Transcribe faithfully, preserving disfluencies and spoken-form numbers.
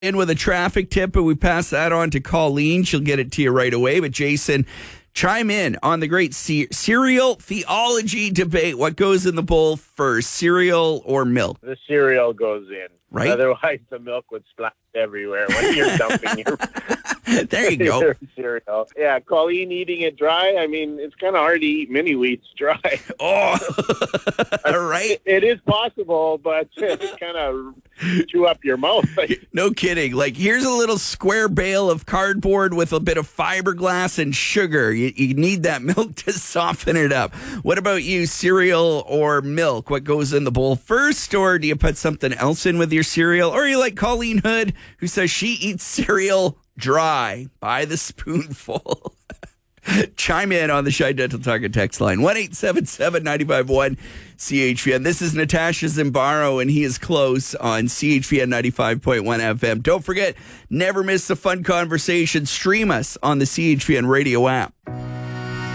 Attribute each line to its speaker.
Speaker 1: in with a traffic tip, but we pass that on to Colleen. She'll get it to you right away. But Jason, chime in on the great ce- cereal theology debate. What goes in the bowl first, cereal or milk?
Speaker 2: The cereal goes in.
Speaker 1: Right.
Speaker 2: Otherwise, the milk would splash everywhere when you're dumping your,
Speaker 1: there you go.
Speaker 2: your cereal. Yeah, Colleen eating it dry. I mean, it's kind of hard to eat mini wheats dry.
Speaker 1: Oh, all right.
Speaker 2: It, it is possible, but it's kind of chew up your mouth.
Speaker 1: No kidding. Like, here's a little square bale of cardboard with a bit of fiberglass and sugar. You, you need that milk to soften it up. What about you, cereal or milk? What goes in the bowl first, or do you put something else in with your cereal? Or are you like Colleen Hood, who says she eats cereal dry by the spoonful? Chime in on the Shine Dental Talk and text line one eight seven seven, nine five one, C H V N. This is Natasha Zimbaro, and he is close on C H V N ninety-five point one F M. Don't forget, never miss a fun conversation. Stream us on the C H V N radio app.